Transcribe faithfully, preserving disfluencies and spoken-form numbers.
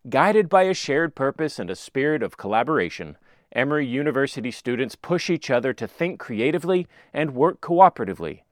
Guided by a shared purpose and a spirit of collaboration, Emory University students push each other to think creatively and work cooperatively,